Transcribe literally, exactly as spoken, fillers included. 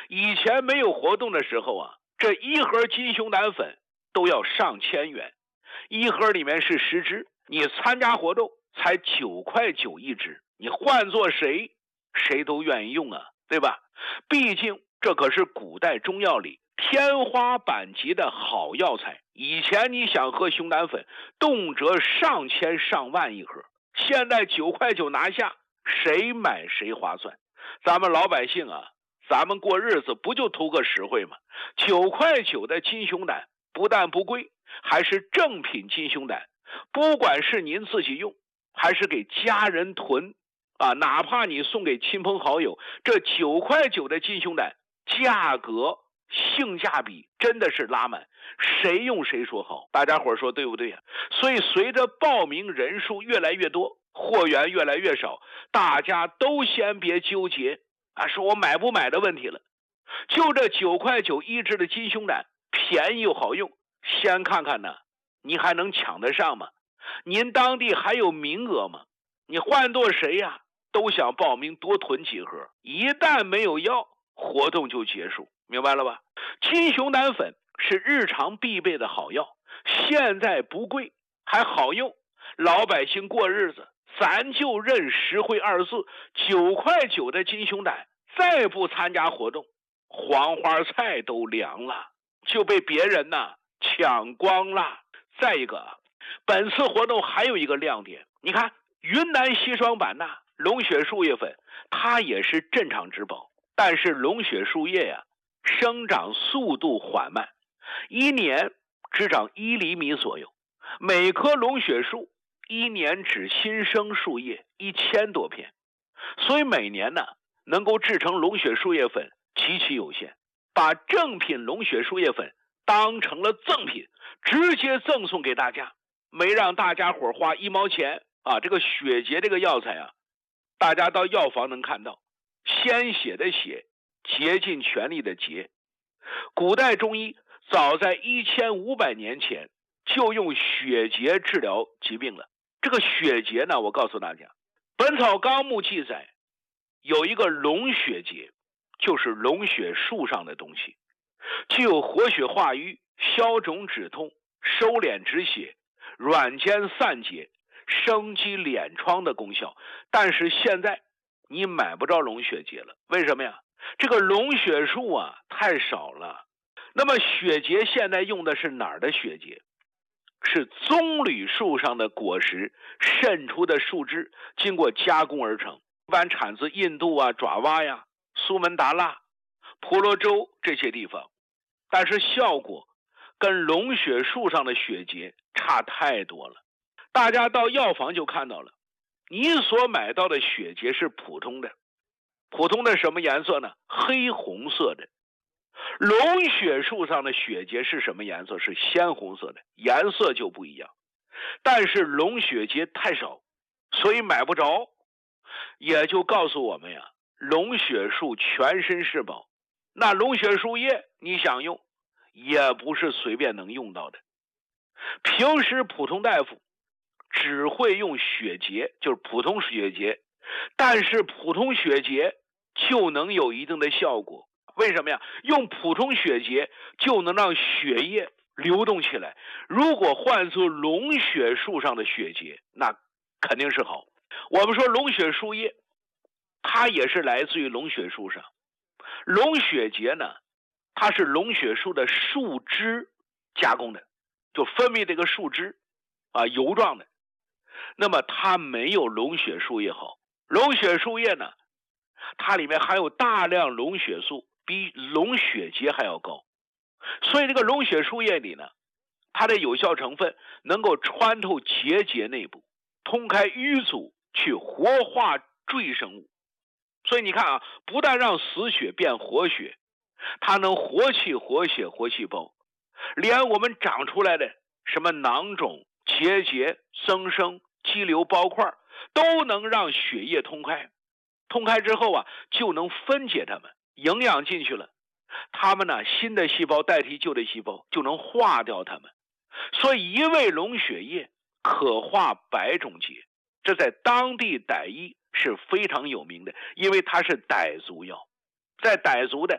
以前没有活动的时候啊，这一盒金熊胆粉都要上千元，一盒里面是十支，你参加活动才九块九一支，你换做谁，谁都愿意用啊，对吧？毕竟这可是古代中药里天花板级的好药材。以前你想喝熊胆粉，动辄上千上万一盒，现在九块九拿下，谁买谁划算。咱们老百姓啊，咱们过日子不就图个实惠吗？九块九的金熊胆不但不贵，还是正品金熊胆，不管是您自己用还是给家人囤啊，哪怕你送给亲朋好友，这九块九的金熊胆价格性价比真的是拉满，谁用谁说好，大家伙说对不对呀？所以随着报名人数越来越多，货源越来越少，大家都先别纠结啊，说我买不买的问题了。就这九块九一支的金熊胆，便宜又好用，先看看呢，你还能抢得上吗？您当地还有名额吗？你换做谁呀，都想报名多囤几盒，一旦没有药，活动就结束，明白了吧？金熊胆粉是日常必备的好药，现在不贵还好用，老百姓过日子咱就认实惠二字。九块九的金熊胆再不参加活动，黄花菜都凉了，就被别人呢抢光了。再一个，本次活动还有一个亮点，你看云南西双版纳龙血树叶粉，它也是镇场之宝，但是龙血树叶呀，生长速度缓慢，一年只长一厘米左右，每棵龙血树一年只新生树叶一千多片，所以每年呢能够制成龙血树叶粉极其有限。把正品龙血树叶粉当成了赠品，直接赠送给大家，没让大家伙花一毛钱啊！这个血竭这个药材啊，大家到药房能看到，鲜血的血，竭尽全力的竭。古代中医早在一千五百年前就用血竭治疗疾病了。这个血竭呢，我告诉大家，《本草纲目》记载有一个龙血竭，就是龙血树上的东西，具有活血化瘀、消肿止痛、收敛止血、软坚散结、生肌敛疮的功效。但是现在你买不着龙血竭了，为什么呀？这个龙血树啊太少了。那么血竭现在用的是哪儿的血竭？是棕榈树上的果实渗出的树枝，经过加工而成，一般产自印度啊、爪哇呀、苏门答腊、婆罗洲这些地方，但是效果跟龙血树上的血竭差太多了。大家到药房就看到了，你所买到的血竭是普通的，普通的什么颜色呢？黑红色的。龙血树上的血竭是什么颜色？是鲜红色的，颜色就不一样。但是龙血竭太少，所以买不着，也就告诉我们呀，龙血树全身是宝。那龙血树叶你想用，也不是随便能用到的。平时普通大夫只会用血竭，就是普通血竭，但是普通血竭就能有一定的效果。为什么呀？用普通血竭就能让血液流动起来。如果换作龙血树上的血竭，那肯定是好。我们说龙血树叶，它也是来自于龙血树上。龙血竭呢，它是龙血树的树枝加工的，就分泌这个树枝啊，油状的。那么它没有龙血树叶好。龙血树叶呢，它里面含有大量龙血素，比龙血竭还要高。所以这个龙血树叶里呢，它的有效成分能够穿透结节内部，通开淤阻，去活化赘生物。所以你看啊，不但让死血变活血，它能活气活血活细胞，连我们长出来的什么囊肿、结节、增生、肌瘤、包块都能让血液通开。通开之后啊，就能分解它们，营养进去了，它们呢，新的细胞代替旧的细胞，就能化掉它们。所以一味龙血液可化百种结，这在当地傣医是非常有名的，因为它是傣族药。在傣族的